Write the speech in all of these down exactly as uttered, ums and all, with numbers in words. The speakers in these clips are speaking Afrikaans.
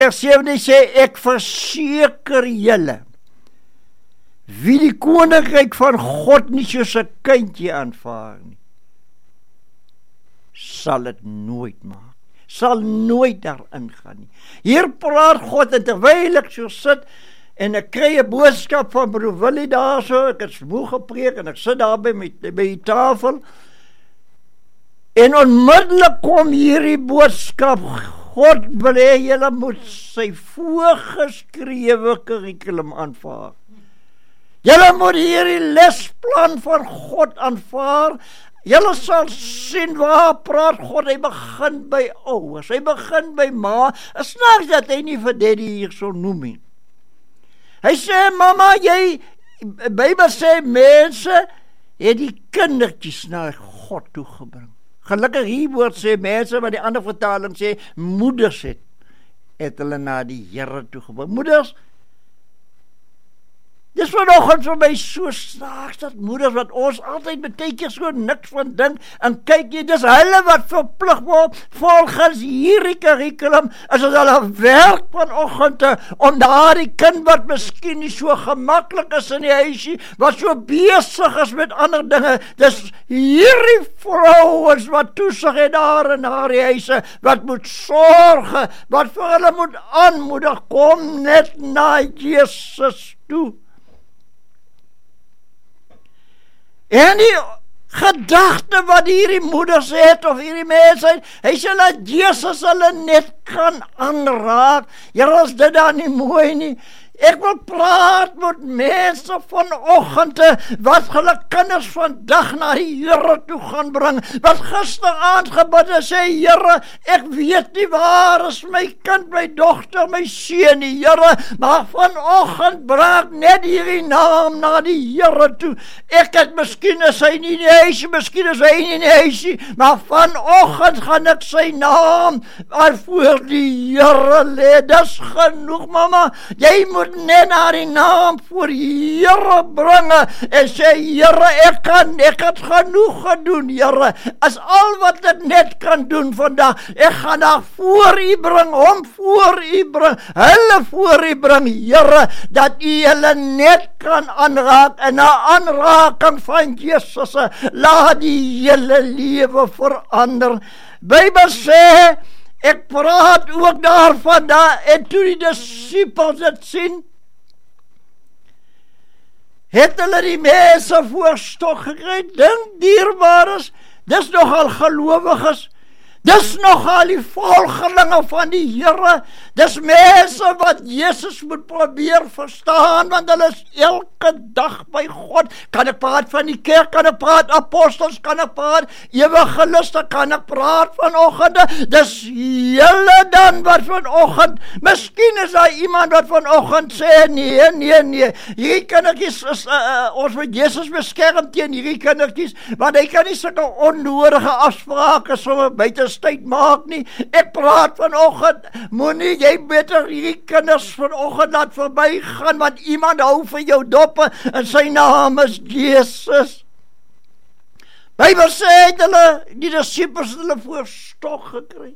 Vers sewentien sê, ek verseker julle, wie die koninkryk van God nie soos 'n kindjie aanvaar nie, sal dit nooit maak, sal nooit daarin gaan nie. Hier praat God, en terwyl ek so sit, en ek kry 'n boodskap van broer Willie daar so, ek het moe gepreek, en ek sit daar by, my, by die tafel, en onmiddellik kom hierdie boodskap, God wil hê julle moet sy voorgeskrewe kurrikulum aanvaar. Julle moet hierdie lesplan van God aanvaar. Julle sal sien waar praat God, hy begin by ouers, hy begin by ma, is snaaks dat hy nie vir daddy hier so noem nie. Hy sê, mama, jy, Bybel sê, mense het die kindertjies na God toegebring. Gelukkig hier woord sê mense, maar die ander vertaling sê, moeders het, het hulle na die Here toegebring. Moeders, dis vanoggend vir my so snaaks, dat moeders wat ons altyd beteken so niks van dink, en kyk jy, dis hulle wat verplig word, volgens hierdie curriculum, is het hulle werk vanoggend, om daar die kind wat miskien nie so gemaklik is in die huisie, wat so besig is met ander dinge, dis hierdie vrouens wat toesig het daar in haar huise, wat moet sorge, wat vir hulle moet aanmoedig, kom net na Jesus toe. En die gedagte wat hierdie moeders het, of hierdie mense het, hy sê dat Jesus hulle net kan aanraak. Here, is dit dan nie mooi nie? Ek wil praat met mense vanoggend wat hulle kinders vandag na die Here toe gaan bring, wat gisteraand gebid en sê, Here, ek weet nie waar is my kind, my dogter, my seun nie, Here, maar vanoggend bring net hierdie naam na die Here toe. Ek het miskien is hy nie in die huisie, miskien is hy nie in die huisie, maar vanoggend gaan ek sy naam voor die Here lê. Dis genoeg, mama. Jy moet net na die naam voor die Here bringe en sê, Here, ek kan, ek het genoeg gedoen, Here, is al wat ek net kan doen vandag, ek gaan daar voor U bring, hom voor U bring, hulle voor U bring, Here, dat U hulle net kan aanraak, en na aanraking van Jesus, laat die hele lewe verander. Bybel sê, ek praat ook daarvan, daar, en toe die disciples het sien, het hulle die mense voor stok gekry, dink dierbares, dis nogal gelowiges, dis nogal die volgelinge van die Here, dis mense wat Jesus moet probeer verstaan, want hulle is elke dag by God. Kan ek praat van die kerk, kan ek praat apostels, kan ek praat evangeliste, kan ek praat vanoggend, dis julle dan wat vanoggend, miskien is daar iemand wat vanoggend sê, nee, nee, nee, hierdie kindertjies is, uh, uh, ons moet Jesus beskerm teen hierdie kindertjies, want hy kan nie sulke onnodige afsprake so buite tyd maak nie. Ek praat vanoggend, moenie jy beter hierdie kinders vanoggend laat verby gaan, want iemand hou vir jou doppe, en sy naam is Jesus. Bybel sê het hulle, die disciples hulle voor stok gekry.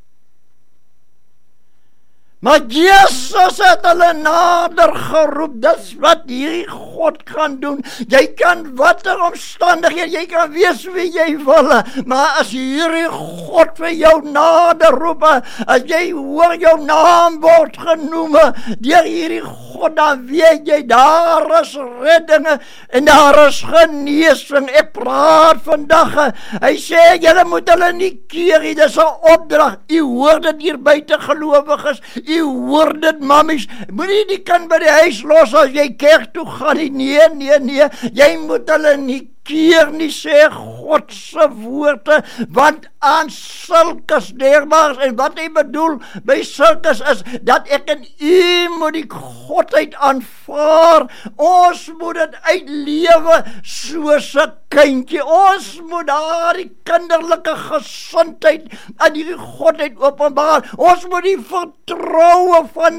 Maar Jesus het hulle nader geroep, dis wat hierdie God kan doen. Jy kan watter omstandighede, jy kan wees wie jy wil, maar as hierdie God vir jou nader roep, as jy hoor jou naam word genoem, deur hierdie God, dan weet jy, daar is redding, en daar is genesing. Ek praat vandag, hy sê, julle moet hulle nie keer, dit is 'n opdrag, u hoor dit hier buite gelowiges, u hoor dit mammies, moet nie die kind by die huis los as jy kerk toe gaan nie, nee, nee, nee, jy moet hulle nie keer nie, sê Godse woorde, want aan sulkes deerbaars, en wat hy bedoel by sulkes is, dat ek en u moet die Godheid aanvaar, ons moet dit uitlewe soos 'n kindjie, ons moet daar die kinderlike gesondheid aan die Godheid openbaar, ons moet die vertroue van 'n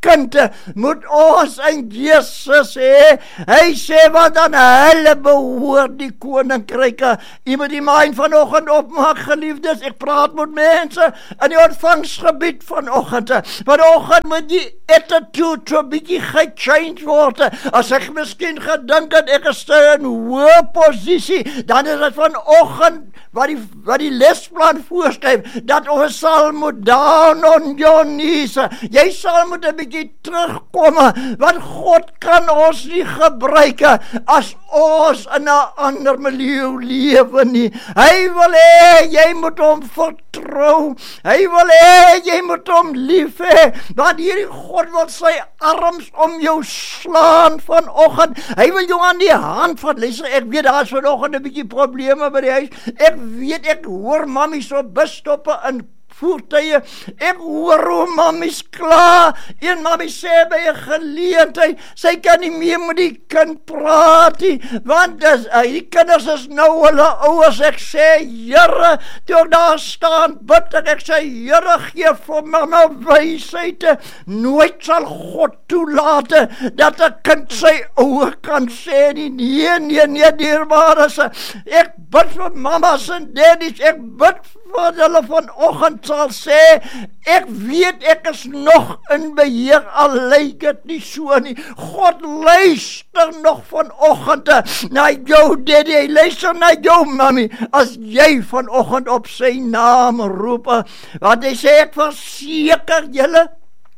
kind moet ons in Jesus hê. Hy sê, want aan hulle behoort die koninkryke. Jy moet die mind vanoggend opmaak, geliefdes. Ek praat met mense in die ontvangsgebied vanoggend. Vanoggend moet die attitude so 'n bietjie gechange word. As ek miskien gedink het ek is in 'n hoë posisie, dan is dit vanoggend wat die, wat die lesplan voorskryf, dat ons sal moet down on your knees. Jy sal moet 'n bietjie terugkom, want God kan ons nie gebruik as ons in 'n ander milieu lewe nie. Hy wil hê jy moet hom vertrou. Hy wil hê jy moet hom lief hê, want hierdie God wil sy arms om jou slaan vanoggend. Hy wil jou aan die hand vat. Luister, ek weet daar is vanoggend 'n bietjie probleme by die huis. Ek weet, ek hoor mammies op busstoppe in voertuie. Ek hoor hoe mammies kla. Een mammie sê by 'n geleentheid, sy kan nie meer met die kind praat nie, want dis, uh, die kinders is nou hulle ouers. Ek sê, Here, toe ek daar staan, bid ek, ek sê, Here, gee vir mamma wysheid. Nooit sal God toelaat dat 'n kind sy ouer kan sê nie. Nee, nee, nee, dierbares. Ek bid vir mamas en daddies, ek bid wat hulle vanoggend sal sê, ek weet ek is nog in beheer, al lyk dit nie so nie. God luister nog vanoggend na jou daddy, hy luister na jou mami, as jy vanoggend op sy naam roep, want hy sê, ek verseker julle,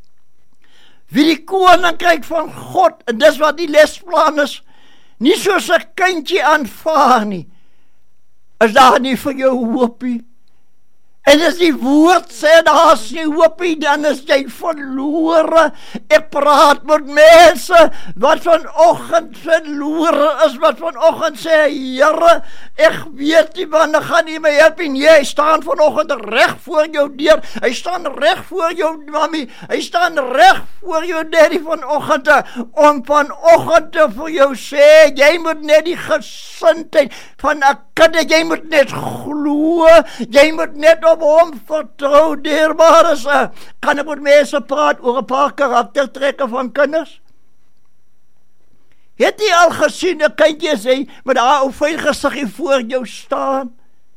wie die koninkryk van God, en dis wat die lesplan is, nie soos 'n kindjie aanvaar nie, is daar nie vir jou hoopie. En as die woord sê, daar is nie hoopie, dan is jy verlore. Ek praat met mense wat vanoggend verlore is, wat vanoggend sê, Here, ek weet nie wanneer gaan nie my help nie. Hy staan vanoggend reg voor jou deur, hy staan reg voor jou mami, hy staan reg voor jou daddy vanoggend, om vanoggend te vir jou sê, jy moet net die gesindheid van 'n kind, jy moet net glo, jy moet net op hom vertrou, dierbares. Kan ek met mense praat oor 'n paar karaktertrekke van kinders? Het jy al gesien 'n kindjie sê, met daar ou vuil gesiggie voor jou staan?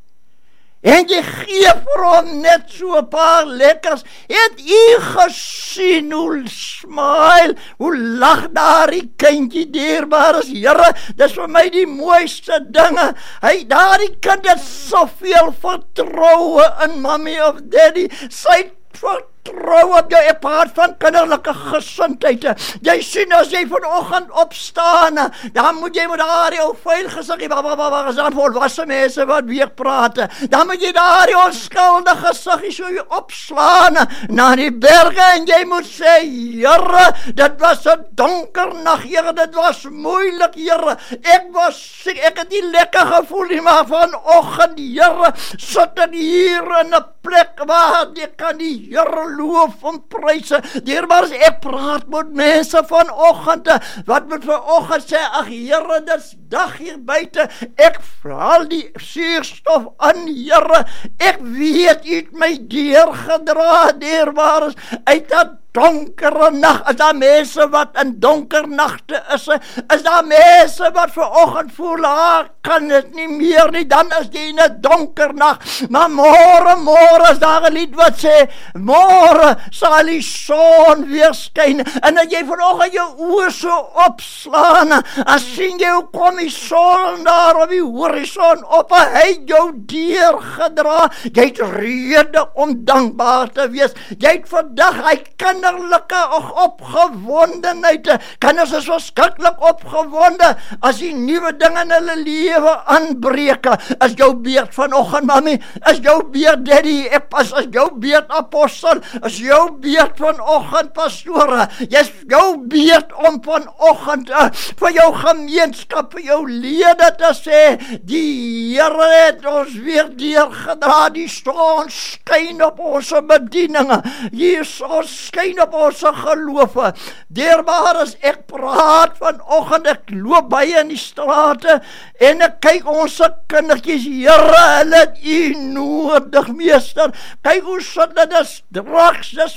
En jy gee vir hom net so 'n paar lekkers. Het jy gesien hoe smile, hoe lag daar die kindjie, dierbares? Here, dis vir my die mooiste dinge. Hy, daar die kind het soveel vertroue in mommy of daddy. Sy vertrou op jou. Ek praat van kinderlike gesindheid. Jy sien, as jy vanoggend opstaan, dan moet jy met daar die ou vuil gesig, waar is dan volwasse mense wat weer praat, dan moet jy daar die onskuldige gesig so jy opslaan na die berge, en jy moet sê, Here, dit was 'n donker nag, Here, dit was moeilik, Here, ek was siek, ek het nie lekker gevoel nie, maar vanoggend, Here, sit ek hier in 'n plek waar ek kan die Here loof en pryse. Dierbares, ek praat met mense vanoggend wat moet vanoggend sê, ag Here, dis dag hier buite, ek val die suurstof aan, Here, ek weet u het my deurgedra, dierbares, uit 'n donkere nag. Is daar mense wat in donker nagte is? Is daar mense wat vanoggend voel, ah, kan dit nie meer nie, dan is jy in 'n donker nag. Maar môre, môre is daar 'n lied wat sê, môre sal die son weer skyn. En as jy vanoggend jou oë so opslaan, as sien jy hoe kom die son daar op die horison op, hy jou deurgedra. Jy het rede om dankbaar te wees. Jy het vandag, hy kan kinderlike opgewondenheid. Kinders is verskriklik opgewonde as die nuwe dinge in hulle lewe aanbreek. Is jou beurt vanoggend, mami? Is jou beurt, daddy? Is, is jou beurt, apostel? Is jou beurt vanoggend, pastore? Is jou beurt om vanoggend uh, vir jou gemeenskap, vir jou lede te sê, die Here het ons weer deurgedra, die son skyn op ons bedieninge, hier ons skyn op ons geloof. Dierbares, ek praat vanoggend, ek loop baie in die strate en ek kyk ons kindertjies, Here, hulle het u nodig, meester. Kyk hoe sit dit, dis drugs, dis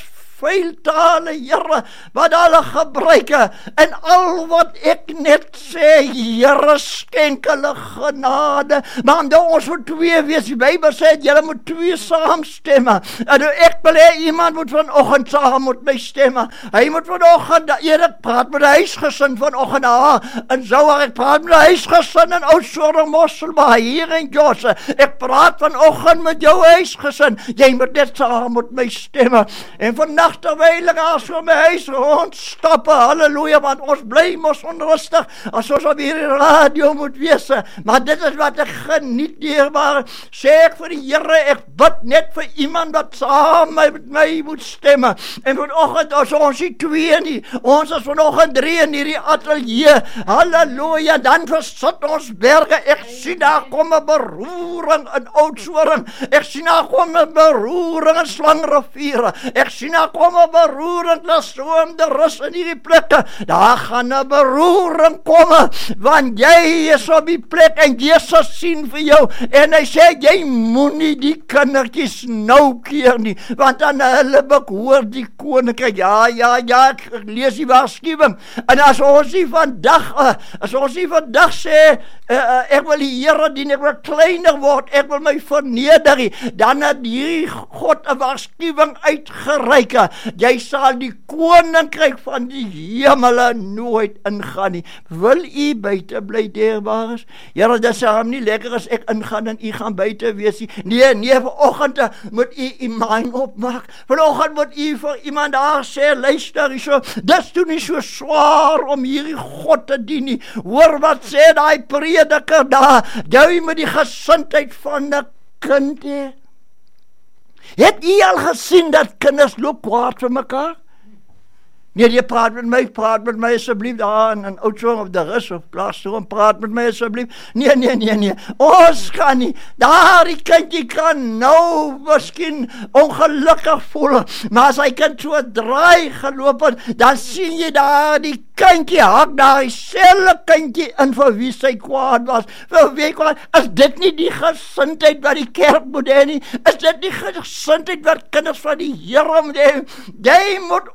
vuil tale, Here, wat hulle gebruik, en al wat ek net sê, Here, skenk hulle genade, maar omdat ons moet twee wees, die Bybel sê, julle moet twee saamstemme, en ek wil hê, iemand moet vanoggend saam met my stemme, hy moet vanoggend, ek praat met die huisgesin vanoggend, ah, en so, ek praat met die huisgesin in Oudtshoorn Mosselbaai, hier in Jos, ek praat vanoggend met jou huisgesin, jy moet net saam met my stemme, en vannacht terwyl ek as vir my huis rondstappe, halleluja, want ons bly mos onrustig, as ons op hierdie radio moet wees, maar dit is wat ek geniet, dierbare, sê ek vir die Here, ek bid net vir iemand wat saam met my moet stemme, en vanoggend as ons die twee nie, ons is vanoggend drie in hierdie atelier, halleluja, dan versit ons berge, ek sien daar kom 'n beroering in Oudtshoorn, ek sien daar kom 'n beroering in Slangrivier, ek sien daar kom 'n beroering, daar stroom de rus in hierdie plekke, daar gaan 'n beroering kom, want jy is op die plek, en Jesus sien vir jou, en hy sê, jy moenie die kindertjies nou keer nie, want dan hulle behoor die koninkryk, ja, ja, ja, ek lees die waarskuwing, en as ons nie vandag, uh, as ons nie vandag sê, uh, uh, ek wil die Here dien, ek wil kleiner word, ek wil my verneder, dan het hierdie God 'n waarskuwing uitgereik, jy sal die koninkryk van die hemele nooit ingaan nie, wil u buite bly, dierbares? Here, dit sal hom nie lekker as ek ingaan en u gaan buite wees nie, nee, nee, vanoggend moet u u mind opmaak, vanoggend moet u vir iemand daar sê, luister, so, dis toe nie so swaar om hierdie God te dien nie, hoor wat sê die prediker daar, jy met die gesindheid van 'n kind hê. Het u al gesien dat kinders loop kwaad vir mekaar? Nee, jy praat met my, praat met my asseblief, daar in, in Oudtshoorn of de Rus of Plaasstoorn, praat met my asseblief, nee, nee, nee, nee, ons kan nie, daar die kindje kan nou miskien ongelukkig voel, maar as hy kind so draai geloop het, dan sien jy daar die kindje, hak daar die selfe kindje in vir wie sy kwaad was, vir wie kwaad, is dit nie die gesindheid wat die kerk moet hê nie, is dit die gesindheid wat kinders van die Here moet hê, jy moet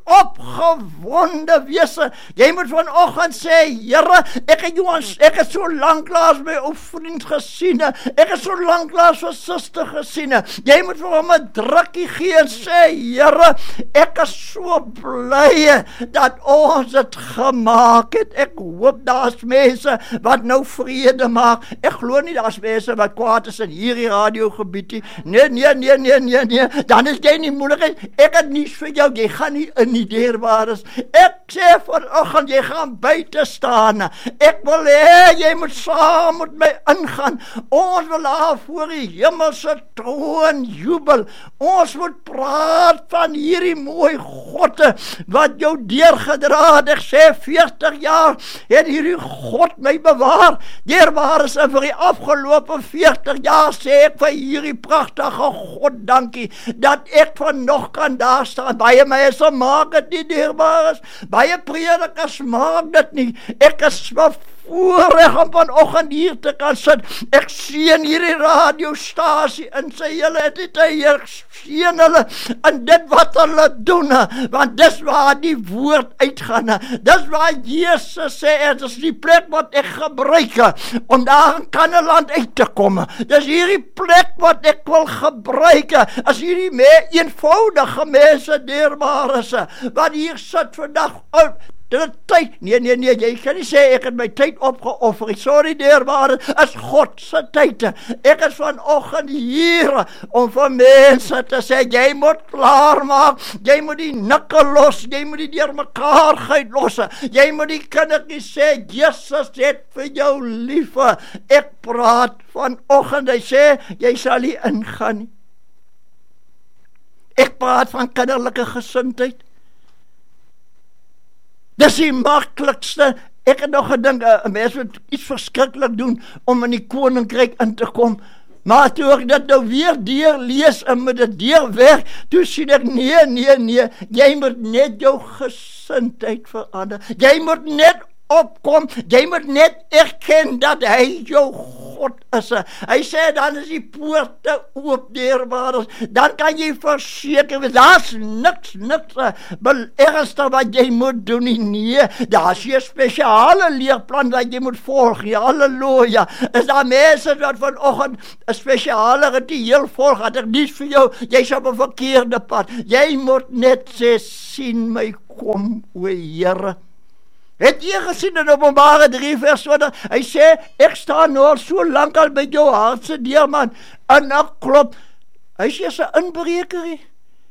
opgewonde wees, jy moet vanoggend sê, Here, ek het jou, ek het so lanklaas my ou vriend gesien, ek het so lanklaas vir suster gesien, jy moet vir hom 'n drukkie gee en sê, Here, ek is so bly dat ons het gemaak het, ek hoop daar's mense wat nou vrede maak, ek glo nie daar's mense wat kwaad is in hierdie radiogebied nie, nee, nee, nee, nee, nee, nee, dan is jy nie moeilikheid, ek het niets vir jou, jy gaan nie in die deurbares, ek sê vanoggend, jy gaan buite staan, ek wil hê, jy moet saam met my ingaan, ons wil daar voor die hemelse troon jubel, ons moet praat van hierdie mooi God, wat jou deurgedra het, ek sê veertig jaar, het hierdie God my bewaar, deurbares, en vir die afgelopen veertig jaar, sê ek vir hierdie prachtige God dankie, dat ek van nog kan daar staan, baie mense maak het nie, deurbares, baie predikers maak dit nie, ek is voorreg om vanoggend hier te kan sit, ek sien hierdie radiostasie in sy hele entiteit, ek sien hulle in dit wat hulle doen, want dis waar die woord uitgaan, dis waar Jesus sê, dit is die plek wat ek gebruik, om daar in Kanneland uit te kom, dis hierdie plek wat ek wil gebruik, as hierdie me eenvoudige mense dierbaar is, wat hier sit vandag, oh, dit tyd, nee, nee, nee, jy kan nie sê, ek het my tyd opgeoffer, sorry dierbare, is God se tyd, ek is vanoggend hier, om vir mense te sê, jy moet klaar maak, jy moet die nikke los, jy moet die deur mekaar geit los, jy moet die kindertjies sê, Jesus het vir jou lief, ek praat vanoggend, hy sê, jy sal nie ingaan nie, ek praat van kinderlike gesindheid, dis die maklikste, ek het nog gedink, een mens moet iets verskrikkelijk doen, om in die koninkryk in te kom, maar toe ek dit nou weer deur lees, en met dit deur weg, toe sien ek, nee, nee, nee, jy moet net jou gesindheid verander, jy moet net opkom, jy moet net erken dat hy jou God is. Hy sê, dan is die poorte oop, dierbares, dan kan jy verseker wees, daar is niks, niks ergste wat jy moet doen nie, nee, daar is jy speciale leerplan wat jy moet volg, ja, halleluja, is daar mense wat vanoggend een speciale ritueel volg, dat ek niet vir jou, jy is op een verkeerde pad, jy moet net sê, sien my kom, o Here. Het jy gesien in Openbare drie vers twintig, hy sê, ek sta nou al so lang al by jou hartse deur, man, en ek klop, hy sê, is een inbreker,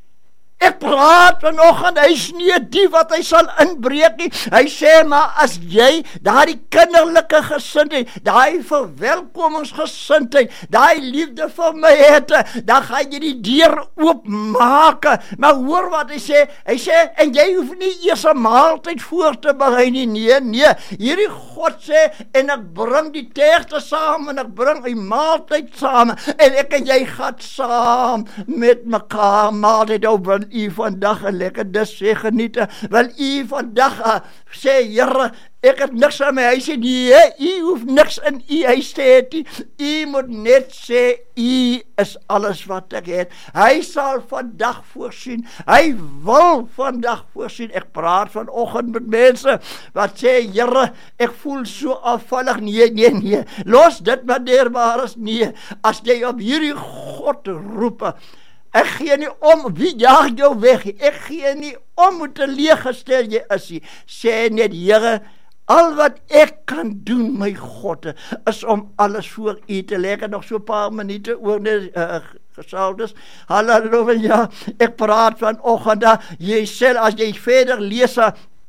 ek praat vanoggend, hy is nie die wat hy sal inbreek nie, hy sê, maar as jy, daar die kinderlike gesindheid, daar die verwelkomingsgesindheid, daar die liefde vir my het, dan gaan jy die deur oopmaak, maar hoor wat hy sê, hy sê, en jy hoef nie eers een maaltyd voor te berei nie, nee, nee, hierdie God sê, en ek bring die terugte saam, en ek bring die maaltyd saam, en ek en jy gaat saam met mekaar maaltyd op, u vandag een lekker dis sê geniet, wil u vandag uh, sê, Here, ek het niks aan my huis, nee, u hoef niks in u huis te het, u moet net sê, u is alles wat ek het, hy sal vandag voorsien, hy wil vandag voorsien, ek praat vanoggend met mense, wat sê, Here, ek voel so afvallig, nee, nee, nee, los dit maar dierbares, nee, as jy op hierdie God roep, ek gee nie om, wie jaag jou weg, ek gee nie om hoe te leeggestel jy is, sê net, Here, al wat ek kan doen, my God, is om alles voor u te leggen, nog so paar minuten oor die uh, gesaldes, halleluja, ek praat vanoggend, jy sê, as jy verder lees,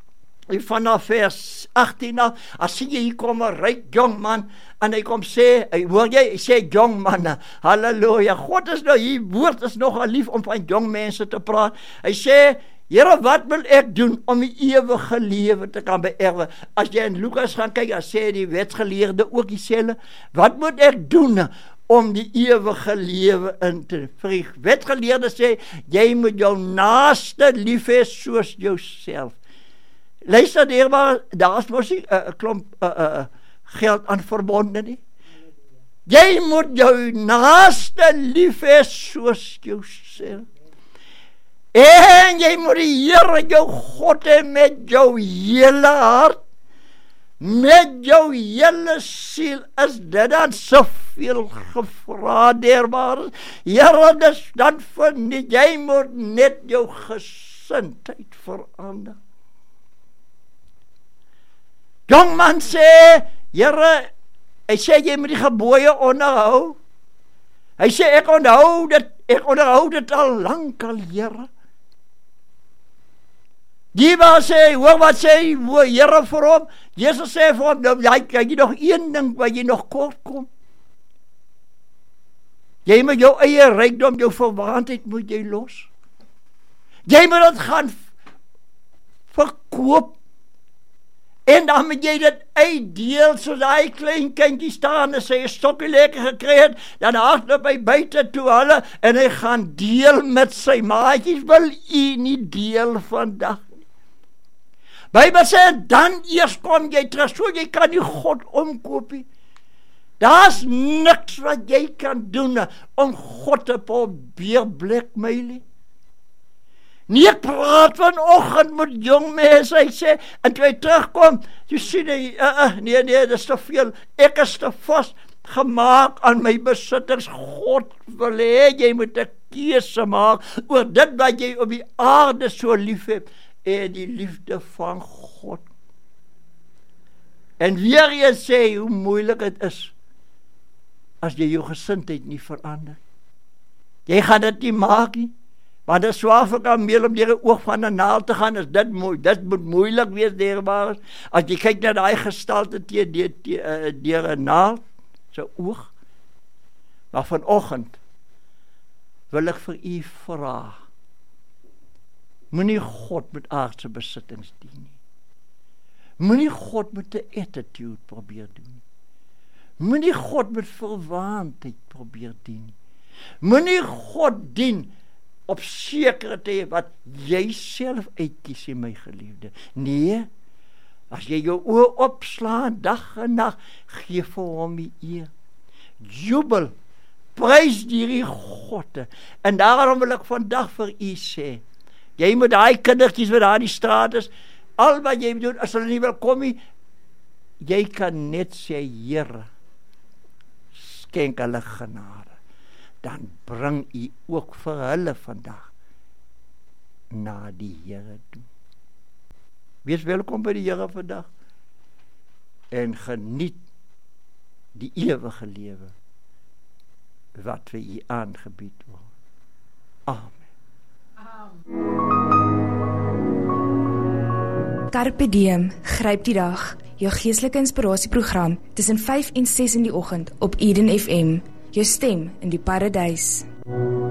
vanaf vers agttien af, as sien jy, hier kom een ryk jong man, en hy kom sê, hoor jy, hy sê jong man, halleluja, God is nou, hier woord is nogal lief om van jong mense te praat, hy sê, Here, wat wil ek doen om die ewige lewe te kan beerwe? As jy in Lukas gaan kyk, dan sê die wetsgeleerde ook dieselfde, wat moet ek doen om die ewige lewe in te vlieg? Wetsgeleerde sê, jy moet jou naaste lief hê soos jouself. Luister dierbaar, daar is mos nie een uh, klomp uh, uh, geld aan verbonden nie. Jy moet jou naaste lief hê soos jouself. En jy moet die Here jou God hê met jou hele hart, met jou hele siel, is dit dan soveel gevra dierbaar. Here, dis dan verniet, jy moet net jou gesindheid verander. Jongman sê, Here, hy sê jy moet die gebooie onderhou. Hy sê ek onderhou dit, ek onderhou dit al lang al, Here. Die wat sê, hoor wat sê, Here vir hom, Jesus sê vir hom, nou, jy, jy nog een ding waar jy nog kort kom. Jy moet jou eie rykdom, jou verwaandheid moet jy los. Jy moet het gaan verkoop, en dan moet jy dit uitdeel, soos hy klein kindjie staan, en sy stokkie lekker gekry het, dan hardloop hy buiten toe hulle, en hy gaan deel met sy maatjies, wil hy nie deel vandag. Bybel sê, dan eers kom jy terug, so jy kan nie God omkoopie. Daar is niks wat jy kan doen, om God te probeer blikmeilie. Nie, ek praat vanoggend met jong mense, hy sê, en toe hy terugkom, jy sien hy, uh, uh, nee, nee, dit is te veel, ek is te vast gemaakt aan my besittings, God wil hê, jy moet 'n keuse maak, oor dit wat jy op die aarde so lief het, en die liefde van God. En weer jy sê, hoe moeilik het is, as jy jou gesindheid nie verander. Jy gaan dit nie maak nie, want dit is zwaar vir kameel om deur die oog van 'n naald te gaan, is dit moeilik, dit moet moeilik wees, dierbaar. As jy kyk na die gestalte teen deur 'n naald, sy oog. Maar vanoggend wil ek vir u vra, moenie God met aardse besittings dien nie. Moenie God met 'n attitude probeer doen nie. Moenie God met verwaandheid probeer dien nie. Moenie God dien op sekere tye wat jy self uitkies, my geliefde. Nee, As jy jou oë opslaan, dag en nag, gee vir hom die eer. Jubel, prys die God. En daarom wil ek vandag vir u sê, jy moet daai kindertjies wat daar in die straat is, al wat jy doen, as hulle nie wil kom nie, jy kan net sê, Here, skenk hulle genade. Dan bring u ook vir hulle vandag na die Here toe. Wees welkom by die Here vandag en geniet die ewige lewe wat vir u aangebied word. Amen. Carpe Diem, gryp die dag. Jou geestelike inspirasieprogram tussen vyf en ses in die oggend op Eden F M. Jou stem in die paradys.